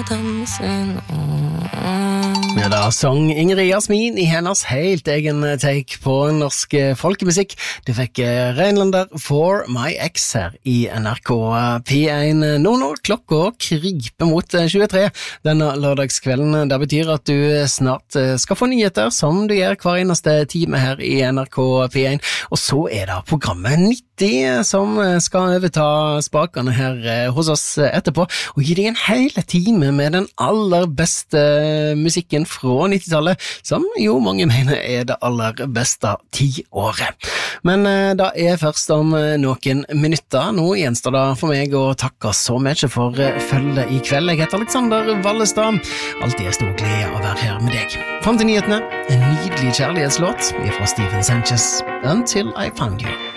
dansen. Ja, da sang Ingrid Jasmin I hennes helt egen take på norsk folkemusikk. Du fikk Reinlander For My Ex her I NRK P1 nå når klokka kryper mot 23 denne lørdagskvelden. Det betyr at du snart skal få nyheter som du gjør hver eneste time her I NRK P1. Og så det programmet 90 som skal overta spakene her hos oss etterpå og gi deg en hel time med den aller beste musikken fra 90-tallet, som jo mange mener det aller beste 10-året. Men det først om noen minutter. Nå gjenstår det for meg å takke så mye for følget I kveld. Jeg heter Alexander Wallestad. Alltid stor glede å være her med deg. Frem til nyhetene, en nydelig kjærlighetslåt fra Stephen Sanchez, Until I Found You.